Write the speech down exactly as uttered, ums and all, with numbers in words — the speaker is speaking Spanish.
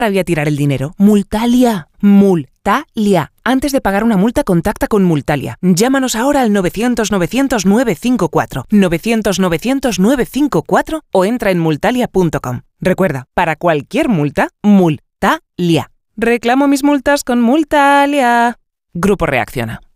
rabia tirar el dinero. Multalia. Multalia. Antes de pagar una multa, contacta con Multalia. Llámanos ahora al novecientos novecientos nueve cinco cuatro, novecientos novecientos nueve cinco cuatro o entra en multalia punto com. Recuerda, para cualquier multa, Multalia. Reclamo mis multas con Multalia. Grupo Reacciona.